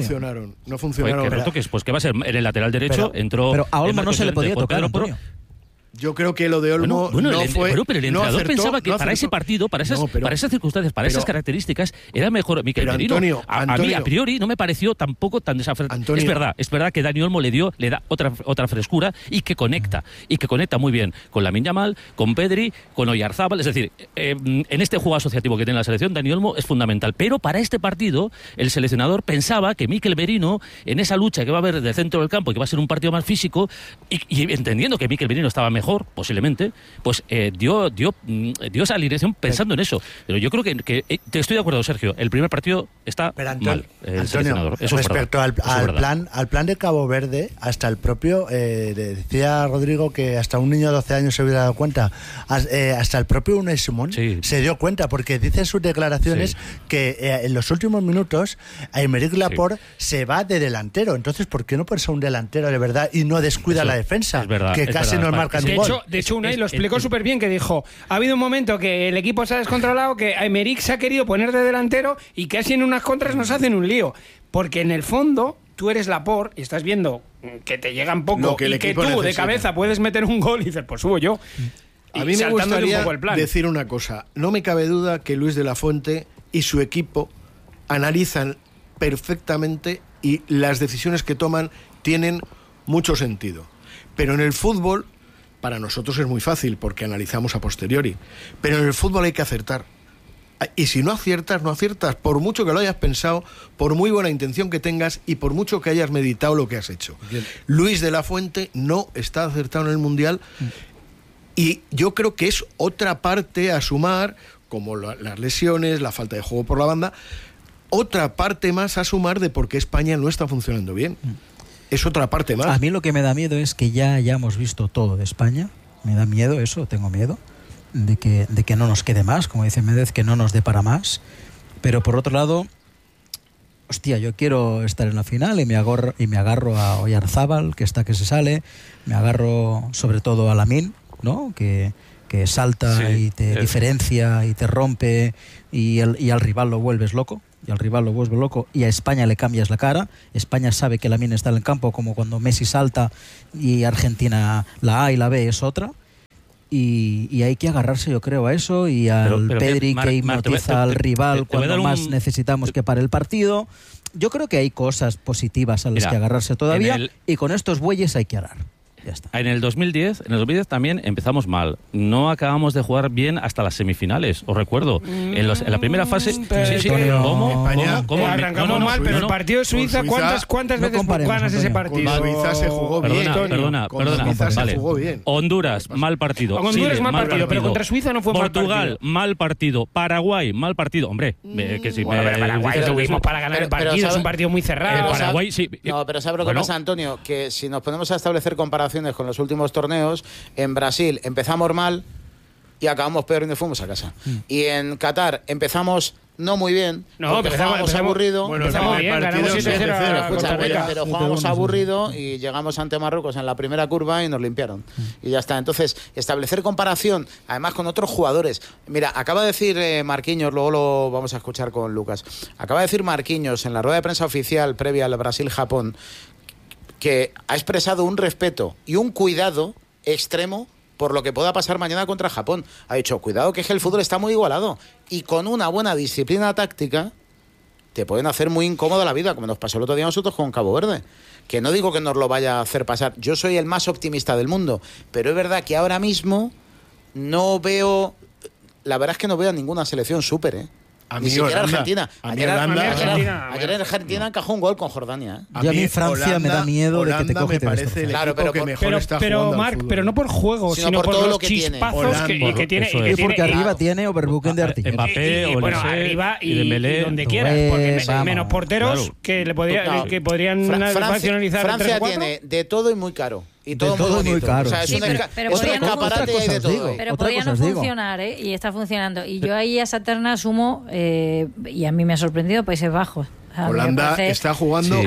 No funcionaron. ¿Qué retoques? Pues que va a ser en el lateral derecho entró. Pero a Olmo no se le podía tocar, Antonio. Yo creo que lo de Olmo no fue. Pero el entrenador pensaba que para ese partido, para esas circunstancias, para esas características, era mejor Mikel Merino. A mí, a priori, no me pareció tampoco tan desafortunado. Es verdad que Dani Olmo le da otra frescura y que conecta muy bien con Lamine Yamal, con Pedri, con Oyarzábal. Es decir, en este juego asociativo que tiene la selección, Dani Olmo es fundamental. Pero para este partido, el seleccionador pensaba que Mikel Merino, en esa lucha que va a haber del centro del campo, que va a ser un partido más físico, y entendiendo que Mikel Merino estaba mejor, posiblemente, pues dio esa alineación pensando en eso. Pero yo creo que te estoy de acuerdo, Sergio, el primer partido está mal. Antonio, respecto al plan de Cabo Verde, hasta el propio, decía Rodrigo que hasta un niño de 12 años se hubiera dado cuenta, hasta el propio Unai Simón se dio cuenta, porque dice en sus declaraciones que en los últimos minutos Aymeric Laporte se va de delantero. Entonces, ¿por qué no pones a un delantero de verdad y no descuida la defensa? Que casi nos marcan un gol. De hecho, Unai lo explicó súper bien, que dijo, ha habido un momento que el equipo se ha descontrolado, que Aymeric se ha querido poner de delantero y casi en unas contras nos hacen un lío. Porque en el fondo, tú eres Laporte y estás viendo que te llegan poco y que tú necesita. De cabeza puedes meter un gol y dices, pues subo yo. A mí me gustaría decir una cosa. No me cabe duda que Luis de la Fuente y su equipo analizan perfectamente y las decisiones que toman tienen mucho sentido. Pero en el fútbol, para nosotros es muy fácil porque analizamos a posteriori. Pero en el fútbol hay que acertar. Y si no aciertas, no aciertas. Por mucho que lo hayas pensado, por muy buena intención que tengas y por mucho que hayas meditado lo que has hecho. Bien. Luis de la Fuente no está acertado en el Mundial. Y yo creo que es otra parte a sumar, como las lesiones, la falta de juego por la banda, otra parte más a sumar de por qué España no está funcionando bien. Es otra parte más. A mí lo que me da miedo es que ya hayamos visto todo de España. Me da miedo eso, tengo miedo de que no nos quede más, como dice Méndez, que no nos dé para más. Pero por otro lado, hostia, yo quiero estar en la final y me agarro a Oyarzábal, que está que se sale, me agarro sobre todo a Lamine, ¿no? Que que salta y te diferencia y te rompe y al rival lo vuelves loco. Y al rival lo vuelve loco y a España le cambias la cara. España sabe que Lamine está en el campo, como cuando Messi salta y Argentina la A y la B es otra. Y hay que agarrarse, yo creo, a eso y al Pedri que hipnotiza al rival cuando más necesitamos que para el partido. Yo creo que hay cosas positivas a las que agarrarse todavía y con estos bueyes hay que arar. Ya está. En el 2010 también empezamos mal. No acabamos de jugar bien hasta las semifinales, os recuerdo. En la primera fase... ¿Cómo? Arrancamos mal, pero el partido de Suiza, ¿cuántas veces ganas ese partido? Suiza se jugó bien. Perdona. Se jugó bien. Honduras, mal partido. Honduras, mal partido, pero contra Suiza no fue Portugal, mal partido. Paraguay, mal partido. Hombre, que si Paraguay tuvimos para ganar el partido, es un partido muy cerrado. Paraguay, sí. No, pero ¿sabes lo que pasa, Antonio? Que si nos ponemos a establecer comparaciones con los últimos torneos, en Brasil empezamos mal y acabamos peor y nos fuimos a casa. Y en Qatar empezamos no muy bien, empezamos aburrido. Bueno, empezamos bien, ganamos 7-0, pero jugamos aburrido y llegamos ante Marruecos en la primera curva y nos limpiaron. Y ya está. Entonces, establecer comparación, además con otros jugadores. Mira, acaba de decir Marquinhos, luego lo vamos a escuchar con Lucas. Acaba de decir Marquinhos en la rueda de prensa oficial previa al Brasil-Japón que ha expresado un respeto y un cuidado extremo por lo que pueda pasar mañana contra Japón. Ha dicho, cuidado que el fútbol está muy igualado y con una buena disciplina táctica te pueden hacer muy incómoda la vida, como nos pasó el otro día a nosotros con Cabo Verde. Que no digo que nos lo vaya a hacer pasar, yo soy el más optimista del mundo, pero es verdad que ahora mismo no veo, la verdad es que no veo a ninguna selección súper, Ni siquiera Argentina. Ayer en Argentina encajó un gol con Jordania. A mí Francia me da miedo de que te coge. Claro, pero Marc, pero no por juego, sino por todo los chispazos que tiene. Y porque arriba tiene Overbooking de artillería. Mbappé, bueno, arriba y donde quieras, porque menos porteros que podrían nacionalizar. Francia tiene de todo y muy caro. Y todo muy caro. O sea, es un escaparate y hay de todo. Pero podría no funcionar, y está funcionando. Y yo ahí a esa terna sumo, y a mí me ha sorprendido, Países Bajos. Holanda está jugando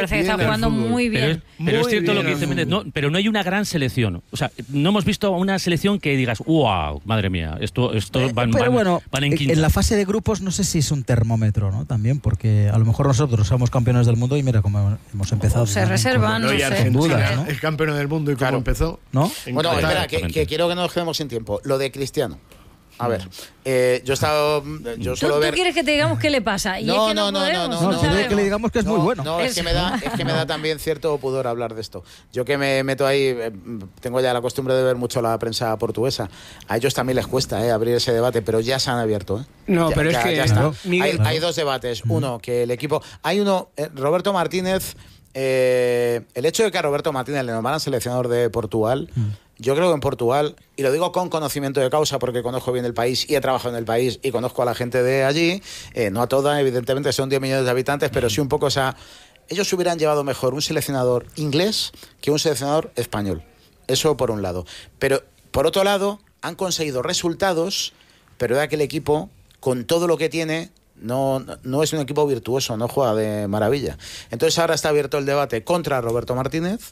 muy bien. Pero es cierto lo que dice Méndez, pero no hay una gran selección. O sea, no hemos visto una selección que digas, wow, madre mía, esto van en quinta. En la fase de grupos no sé si es un termómetro, ¿no? También, porque a lo mejor nosotros somos campeones del mundo y mira cómo hemos empezado. Se reservan, no sé. Argentina, ¿no? Es campeón del mundo y cómo empezó. ¿No? Bueno, espera, que quiero que no nos quedemos sin tiempo. Lo de Cristiano. A ver, yo solo ¿Tú quieres que te digamos qué le pasa? Y no, es que no, quiero que le digamos que es muy bueno. No, es que me da también cierto pudor hablar de esto. Yo que me meto ahí, tengo ya la costumbre de ver mucho la prensa portuguesa. A ellos también les cuesta abrir ese debate, pero ya se han abierto. No, pero es que ya está. Hay dos debates. Uno, que el equipo... Hay uno, Roberto Martínez... el hecho de que a Roberto Martínez le nombraran seleccionador de Portugal... Yo creo que en Portugal, y lo digo con conocimiento de causa porque conozco bien el país y he trabajado en el país y conozco a la gente de allí, no a toda, evidentemente son 10 millones de habitantes, pero sí un poco, ellos hubieran llevado mejor un seleccionador inglés que un seleccionador español. Eso por un lado. Pero por otro lado, han conseguido resultados, pero es que el equipo, con todo lo que tiene... No es un equipo virtuoso, no juega de maravilla. Entonces ahora está abierto el debate contra Roberto Martínez.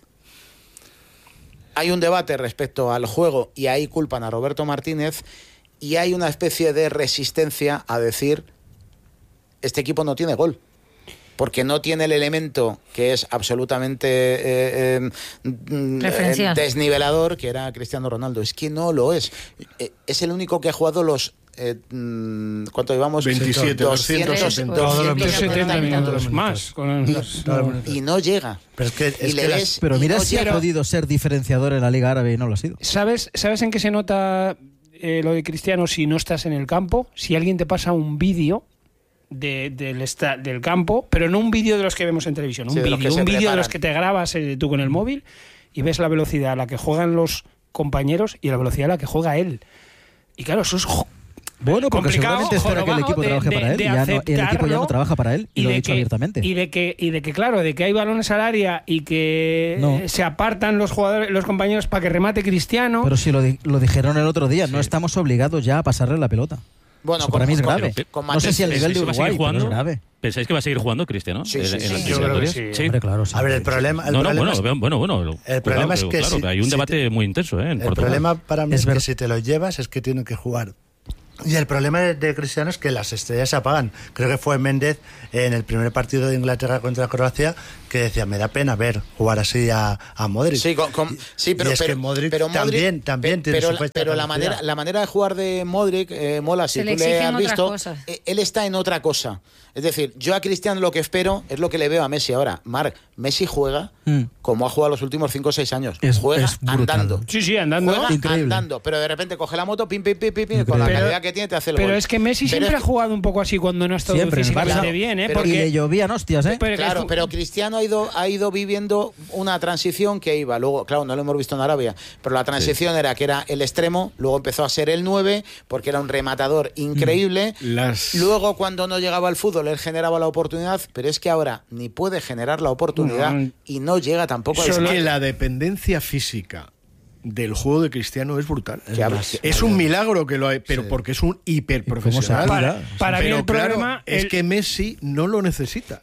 Hay un debate respecto al juego y ahí culpan a Roberto Martínez y hay una especie de resistencia a decir este equipo no tiene gol porque no tiene el elemento que es absolutamente desnivelador, que era Cristiano Ronaldo. Es que no lo es. Es el único que ha jugado los... ¿cuánto llevamos? 27, 270 minutos más. Y no llega. Pero mira si ha podido ser diferenciador en la Liga Árabe y no lo ha sido. ¿Sabes en qué se nota lo de Cristiano si no estás en el campo? Si alguien te pasa un vídeo del campo, pero no un vídeo de los que vemos en televisión, un vídeo de los que te grabas tú con el móvil y ves la velocidad a la que juegan los compañeros y la velocidad a la que juega él. Y claro, eso es... Bueno, porque seguramente espera que el equipo trabaje para él y el equipo ya no trabaja para él y lo ha dicho abiertamente. Y de que hay balones al área y que se apartan los compañeros para que remate Cristiano. Pero si lo dijeron el otro día, no estamos obligados ya a pasarle la pelota. Bueno, para mí es grave. Con no sé si al nivel de Uruguay, pero es grave. ¿Pensáis que va a seguir jugando Cristiano? Sí, yo creo que sí. Hombre, claro, sí. A ver, el problema... El problema es que claro, hay un debate muy intenso en Portugal. El problema para mí es que si te lo llevas es que tienen que jugar. Y el problema de Cristiano es que las estrellas se apagan. Creo que fue Méndez en el primer partido de Inglaterra contra Croacia que decía, me da pena ver jugar así a Modric. Sí, pero, y es que Modric también tiene su fecha. Pero la manera de jugar de Modric, Mola, si tú le has visto, él está en otra cosa. Es decir, yo a Cristiano lo que espero es lo que le veo a Messi ahora. Marc, Messi juega como ha jugado los últimos 5 o 6 años. Juega andando. Sí, andando. Juega increíble. andando, pero de repente coge la moto, pim, con la calidad que tiene te hace el gol. Pero es que Messi siempre ha jugado un poco así cuando no ha estado físicamente bien, ¿eh? Y le llovían hostias, ¿eh? Claro, pero Cristiano ha ido viviendo una transición que iba. Luego, claro, no lo hemos visto en Arabia, pero la transición era que era el extremo, luego empezó a ser el 9, porque era un rematador increíble. Luego, cuando no llegaba al fútbol, él generaba la oportunidad, pero es que ahora ni puede generar la oportunidad y no llega tampoco a que la dependencia física del juego de Cristiano es brutal. Es un milagro que lo hay, pero porque es un hiperprofesional. Para mí el problema es que Messi no lo necesita.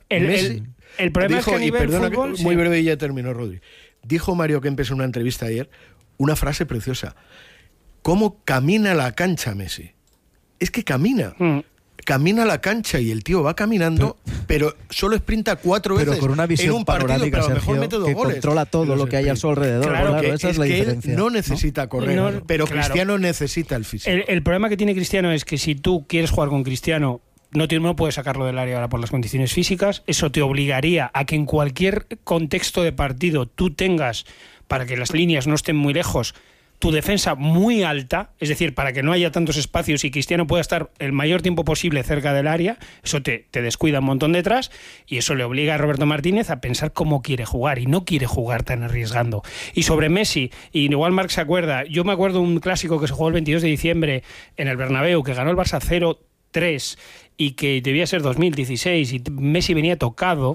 El problema es que a nivel fútbol... Muy breve y ya terminó, Rodri. Dijo Mario Kempes en una entrevista ayer una frase preciosa. ¿Cómo camina la cancha Messi? Es que camina. Camina la cancha y el tío va caminando, pero solo sprinta 4 veces con una visión en un partido, panorámica, pero a lo mejor Sergio, mete 2 que goles. Controla todo lo que hay a su alrededor. Claro, esa es la diferencia. Él no necesita correr, pero Cristiano necesita el físico. El problema que tiene Cristiano es que si tú quieres jugar con Cristiano, no puedes sacarlo del área ahora por las condiciones físicas. Eso te obligaría a que en cualquier contexto de partido tú tengas, para que las líneas no estén muy lejos, tu defensa muy alta, es decir, para que no haya tantos espacios y Cristiano pueda estar el mayor tiempo posible cerca del área. Eso te descuida un montón detrás y eso le obliga a Roberto Martínez a pensar cómo quiere jugar y no quiere jugar tan arriesgando. Y sobre Messi, y igual Marc se acuerda, yo me acuerdo un clásico que se jugó el 22 de diciembre en el Bernabéu, que ganó el Barça 0-3 y que debía ser 2016 y Messi venía tocado,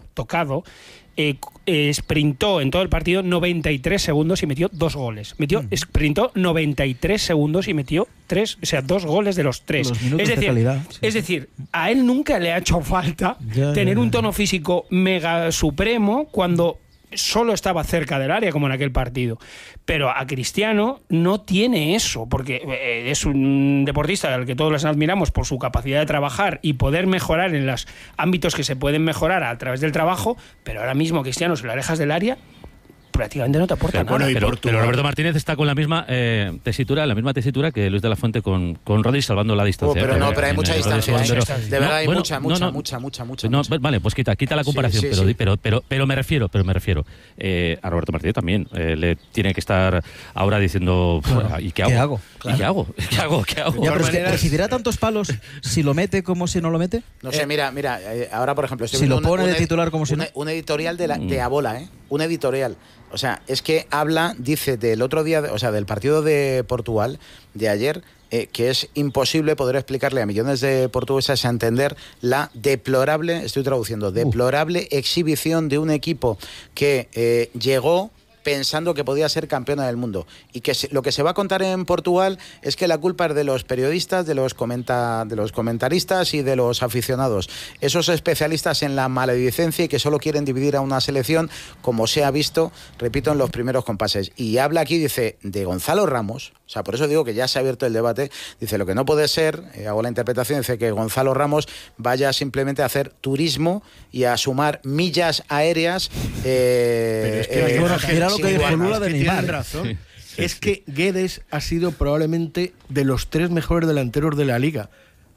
sprintó en todo el partido 93 segundos y metió 2 goles. Sprintó 93 segundos y metió 2 goles de los 3. Es decir, a él nunca le ha hecho falta tener un tono físico mega supremo cuando solo estaba cerca del área, como en aquel partido. Pero a Cristiano no tiene eso, porque es un deportista al que todos les admiramos por su capacidad de trabajar y poder mejorar en los ámbitos que se pueden mejorar a través del trabajo, pero ahora mismo Cristiano, si lo alejas del área, prácticamente no te aporta nada. Pero Roberto Martínez está con la misma tesitura que Luis de la Fuente con Rodri, salvando la distancia. Pero hay mucha distancia. De verdad hay mucha. Vale, pues quita la comparación, pero me refiero a Roberto Martínez también. Le tiene que estar ahora diciendo, ¿y qué hago? ¿Qué hago? Ya, pero si diera tantos palos, si lo mete como si no lo mete. No sé, mira, ahora por ejemplo, si lo pone de titular como si no. Un editorial de Abola, un editorial. O sea, es que dice del otro día, del partido de Portugal de ayer, que es imposible poder explicarle a millones de portugueses a entender la deplorable exhibición de un equipo que llegó pensando que podía ser campeona del mundo y que lo que se va a contar en Portugal es que la culpa es de los periodistas, de los comentaristas y de los aficionados, esos especialistas en la maledicencia y que solo quieren dividir a una selección, como se ha visto, repito, en los primeros compases. Y habla aquí, dice, de Gonzalo Ramos, o sea, por eso digo que ya se ha abierto el debate, dice, lo que no puede ser, hago la interpretación, dice que Gonzalo Ramos vaya simplemente a hacer turismo y a sumar millas aéreas. Pero es que mira lo que dijo Lula de Neymar. Tienen razón. Es que Guedes ha sido probablemente de los 3 mejores delanteros de la liga.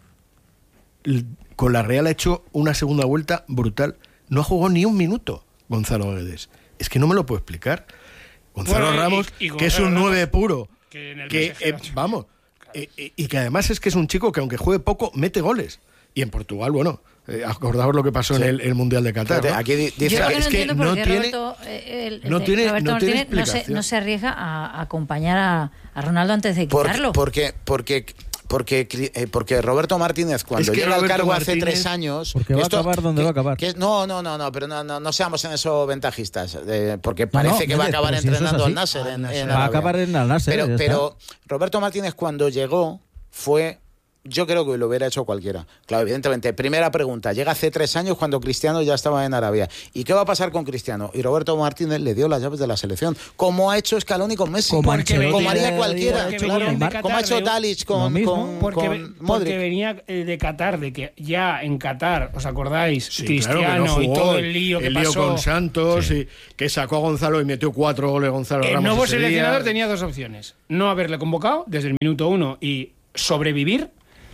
Con la Real ha hecho una segunda vuelta brutal. No ha jugado ni un minuto Gonzalo Guedes. Es que no me lo puedo explicar. Gonzalo Ramos, que es un 9 puro. Y que además es que es un chico que aunque juegue poco, mete goles. Y en Portugal, acordaos lo que pasó en el Mundial de Qatar. ¿No? Aquí dice que no tiene explicación. No se arriesga a acompañar a Ronaldo antes de quitarlo. Porque Roberto Martínez, cuando llega al cargo hace 3 años... Porque va a acabar donde va a acabar. Pero no seamos en eso ventajistas, porque parece que va a acabar entrenando al Nasser. Va a acabar en el Nasser. Pero Roberto Martínez, cuando llegó, fue yo creo que lo hubiera hecho cualquiera. Claro, evidentemente. Primera pregunta, llega hace 3 años cuando Cristiano ya estaba en Arabia. ¿Y qué va a pasar con Cristiano? Y Roberto Martínez le dio las llaves de la selección. Como ha hecho Scaloni con Messi. Como haría cualquiera. Claro, como ha hecho Tadic con Modric. Porque venía de Qatar, de que ya en Qatar, ¿os acordáis? Sí, Cristiano claro, que no jugó, y todo el lío que pasó. Con Santos, y que sacó a Gonzalo y metió 4 goles Gonzalo Ramos. El nuevo seleccionador tenía 2 opciones. No haberle convocado desde el minuto 1 y sobrevivir,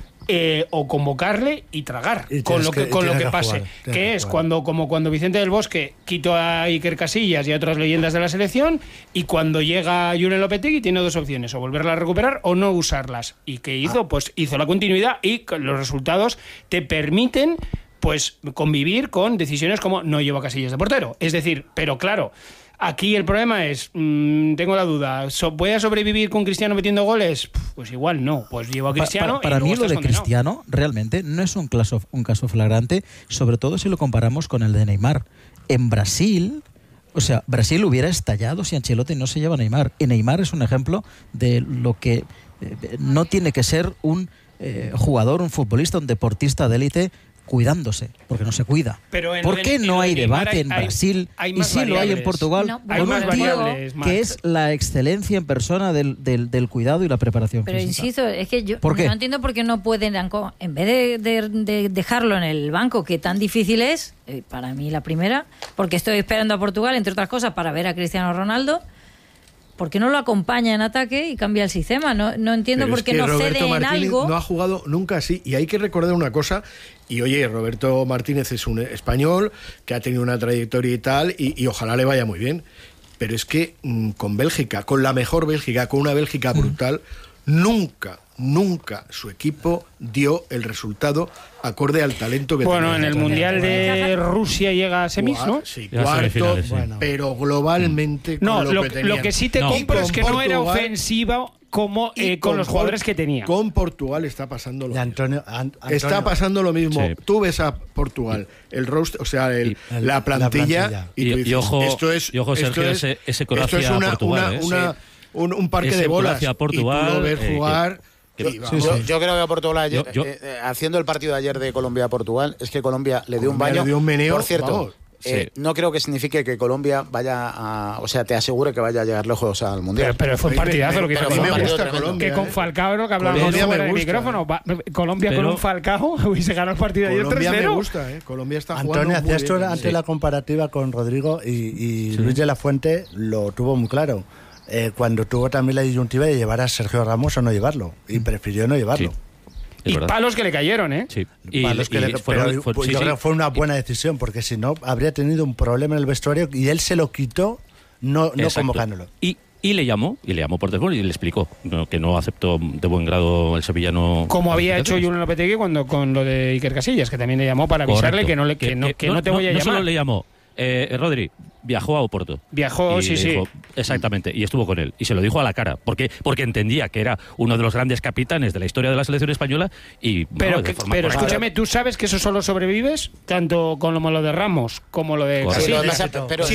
o convocarle y tragar con lo que pase. Que es cuando Vicente del Bosque quitó a Iker Casillas y a otras leyendas de la selección, y cuando llega Julen Lopetegui tiene 2 opciones: o volverla a recuperar o no usarlas. ¿Y qué hizo? Pues hizo la continuidad, y los resultados te permiten pues convivir con decisiones como no llevo a Casillas de portero. Es decir, pero claro, aquí el problema es, tengo la duda, ¿voy a sobrevivir con Cristiano metiendo goles? Pues igual no, pues llevo a Cristiano. Para mí lo de Cristiano realmente no es un caso flagrante, sobre todo si lo comparamos con el de Neymar. En Brasil, o sea, Brasil hubiera estallado si Ancelotti no se lleva a Neymar. Y Neymar es un ejemplo de lo que no tiene que ser un jugador, un futbolista, un deportista de élite cuidándose, porque no se cuida. ¿Por qué no hay debate en Brasil y sí lo hay en Portugal? Con un tío que es la excelencia en persona del cuidado y la preparación Pero física. insisto, es que yo no entiendo por qué no pueden, en vez de dejarlo en el banco, que tan difícil es, para mí la primera, porque estoy esperando a Portugal, entre otras cosas, para ver a Cristiano Ronaldo. ¿Por qué no lo acompaña en ataque y cambia el sistema? No entiendo por qué no cede en algo. No ha jugado nunca así. Y hay que recordar una cosa. Y oye, Roberto Martínez es un español que ha tenido una trayectoria y tal, y ojalá le vaya muy bien. Pero es que con Bélgica, con la mejor Bélgica, con una Bélgica brutal, nunca su equipo dio el resultado acorde al talento que tenía. Bueno, en el Mundial de Rusia llega a semis, ¿no? Sí, cuarto, pero globalmente con lo que sí te compro es que no era ofensiva como con los jugadores que tenía. Con Portugal está pasando lo mismo. Antonio. Está pasando lo mismo. Sí. Tú ves a Portugal, el roster, o sea, la plantilla, y tú dices, ojo, Sergio, ese Croacia-Portugal. Un parque de bolas. Portugal, y tú lo ves jugar. Yo creo que a Portugal ayer, haciendo el partido de ayer de Colombia-Portugal, es que Colombia le dio un baño. Meneo, por cierto, no creo que signifique que Colombia vaya o sea, te asegure que vaya a llegar lejos al Mundial. Pero fue un partidazo lo que hizo Colombia. Que con Falcao, lo que hablábamos fuera del micrófono, Colombia con un Falcao hubiese ganado el partido de ayer 3-0. Colombia me gusta, Colombia está jugando Antonio, muy bien. hacías tú ante la comparativa con Rodrigo y Luis de la Fuente lo tuvo muy claro. Cuando tuvo también la disyuntiva de llevar a Sergio Ramos o no llevarlo, y prefirió no llevarlo. Sí, y palos que le cayeron, Sí. Yo creo que fue una buena decisión, porque si no habría tenido un problema en el vestuario y él se lo quitó no convocándolo. Y le llamó por teléfono y le explicó que no aceptó de buen grado el sevillano. Como había hecho Julen Lopetegui con lo de Iker Casillas, que también le llamó para avisarle que no te voy a llamar. No solo le llamó. Rodri viajó a Oporto. Dijo, exactamente, y estuvo con él. Y se lo dijo a la cara, porque entendía que era uno de los grandes capitanes de la historia de la selección española. Pero escúchame, ¿tú sabes que eso solo sobrevives? Tanto con lo de Ramos como lo de Casillas.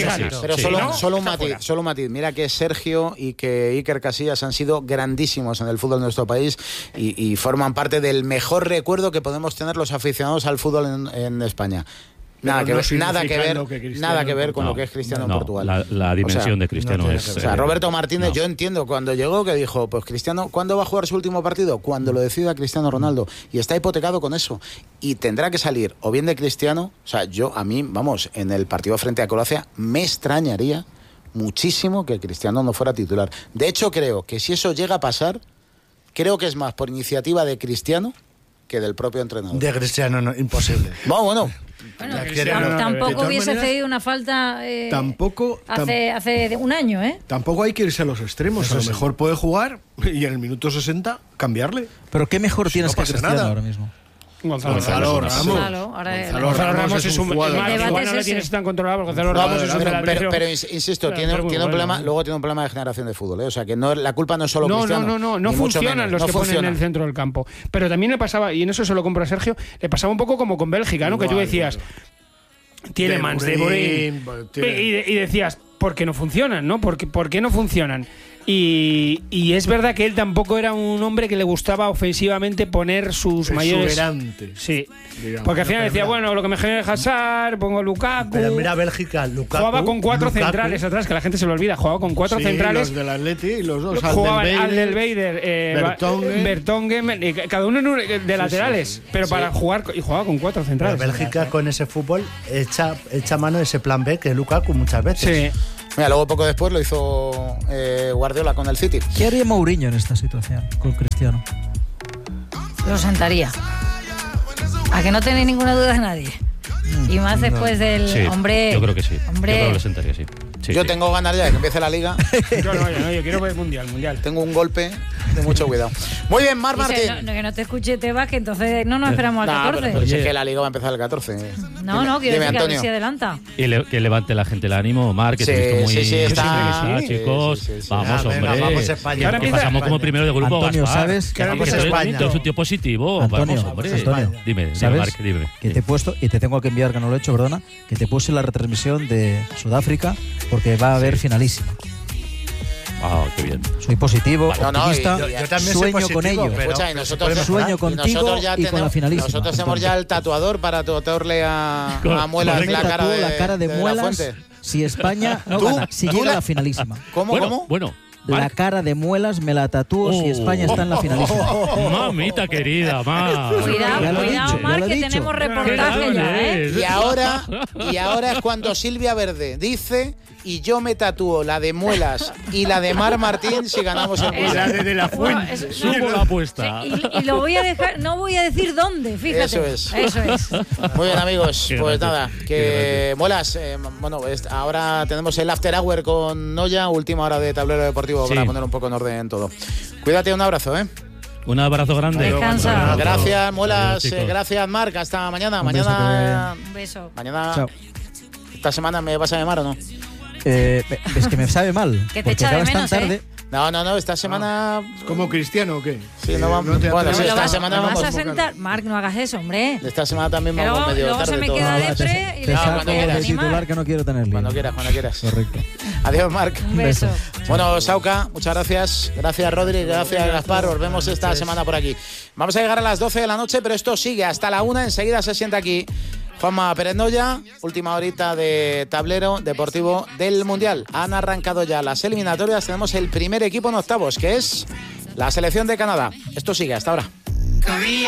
Solo un matiz. Mira que Sergio y que Iker Casillas han sido grandísimos en el fútbol de nuestro país y forman parte del mejor recuerdo que podemos tener los aficionados al fútbol en España. Nada que ver con lo que es Cristiano en Portugal. La dimensión de Cristiano es... O sea, Roberto Martínez, yo entiendo cuando llegó que dijo, pues Cristiano, ¿cuándo va a jugar su último partido? Cuando lo decida Cristiano Ronaldo. Y está hipotecado con eso. Y tendrá que salir o bien de Cristiano, o sea, en el partido frente a Croacia, me extrañaría muchísimo que Cristiano no fuera titular. De hecho, creo que si eso llega a pasar, creo que es más por iniciativa de Cristiano que del propio entrenador. De Cristiano, no, imposible. Bueno, tampoco hubiese cedido una falta hace un año, Tampoco hay que irse a los extremos. Eso a lo mejor puede jugar y en el minuto 60 cambiarle. Pero ¿qué mejor tienes que Cristiano ahora mismo? Gonzalo Ramos es un jugador. Igual no le tienes tan controlado porque Gonzalo Ramos es un delantero. Pero insisto, tiene un problema, luego tiene un problema de generación de fútbol, O sea, que la culpa no es solo Cristiano. No funcionan los que ponen en el centro del campo. Pero también le pasaba, y en eso se lo compro a Sergio, le pasaba un poco como con Bélgica, ¿no? Que tú decías, Tielemans, De Bruyne, y decías, ¿por qué no funcionan, no? ¿Por qué no funcionan? Y es verdad que él tampoco era un hombre que le gustaba ofensivamente poner sus mayores... Exuberante. Sí. Digamos. Porque al final decía, bueno, lo que me genera Hazard, pongo Lukaku... Pero mira Bélgica, Lukaku... Jugaba con 4 Lukaku, centrales atrás, que la gente se lo olvida. Jugaba con 4 centrales. Los del Atleti y los dos. Jugaban Alderweireld, Vertonghen, cada uno de laterales. Pero para jugar... Y jugaba con 4 centrales. Pero Bélgica con ese fútbol echa mano de ese plan B que Lukaku muchas veces. Sí. Mira, luego poco después lo hizo Guardiola con el City. ¿Qué haría Mourinho en esta situación con Cristiano? Lo sentaría. A que no tenéis ninguna duda de nadie. Y más después del hombre. Yo creo que sí. Hombre. Yo creo que lo sentaría, sí. Yo tengo ganas ya de que empiece la liga. Yo quiero ver mundial. Tengo un golpe de mucho cuidado. Muy bien, Marc Martín. Que no te escuche Tebas, que entonces no nos esperamos al 14. Pero es que la liga va a empezar el 14. No, quiero decir que a ver si adelanta. Y que levante la gente el ánimo, Marc, que te he visto muy... Sí, está. Chicos, vamos, venga, hombre. vamos a España. Ahora pasamos como primero de grupo, Antonio, Gaspar. ¿sabes? Que Vamos a España. tú eres un tío positivo. Antonio, vamos, hombre. Antonio, Dime, ¿sabes? Marc, dime. Que te he puesto, y te tengo que enviar, que no lo he hecho, perdona, que te puse la retransmisión de Sudáfrica porque va a haber finalísima. Ah, qué bien. Soy positivo, No, optimista, yo también soy sueño positivo, con ello. pero- Escucha, y nosotros, Sueño contigo y con la finalísima. Nosotros tenemos ya el tatuador para tatuarle a Muelas Me la cara tatúo de, la cara de la Muelas Fuente. si España no ¿Tú? gana, si ¿Tú llega la- a la finalísima. ¿Cómo? Bueno, La Marc. cara de Muelas me la tatúo si España está en la finalísima. Mamita querida, Marc. Cuidado, Ya lo he cuidado, dicho, Marc, ya lo he que dicho. tenemos Qué reportaje ya, grande ¿eh? Y ahora es cuando Silvia Verde dice: y yo me tatúo la de Muelas y la de Marc Martín si ganamos el mundial. La de la Bueno, Fuente. Subo la apuesta. Y lo voy a dejar, no voy a decir dónde, fíjate. Eso es. Eso es. Muy bien, amigos. Qué Pues grande. nada, que Muelas, bueno, ahora tenemos el After Hour con Noya, última hora de Tablero Deportivo Sí. para poner un poco en orden en todo. Cuídate, un abrazo, ¿eh? Un abrazo grande. Descansa. Gracias, Muelas. Adiós, chicos. Gracias, Marc. Hasta mañana. Un beso, Mañana. Un beso. Mañana. Chao. ¿Esta semana me vas a llamar o no? Es que me sabe mal. Que te porque echa de acabas tan menos, ¿eh? tarde. No, esta semana. ¿Como Cristiano o qué? Sí, no vamos. te Bueno, atreves sí, ¿Lo esta vas, semana lo vas vamos. a sentar? Marc, no hagas eso, hombre. Esta semana también Que vamos luego, medio luego tarde. se me todos. queda Te depre y le No, tengo cuando que quieras. de titular animar. que no quiero tener lío. Cuando quieras. Correcto. Adiós, Marc. Un beso. Bueno, Sauca, muchas gracias. Gracias, Rodri. Gracias, Gaspar. Nos vemos esta semana por aquí. Vamos a llegar a las 12 de la noche, pero esto sigue hasta la 1. Enseguida se sienta aquí Juanma Pérez Noya. Última horita de Tablero Deportivo del Mundial. Han arrancado ya las eliminatorias. Tenemos el primer equipo en octavos, que es la selección de Canadá. Esto sigue hasta ahora. Korea,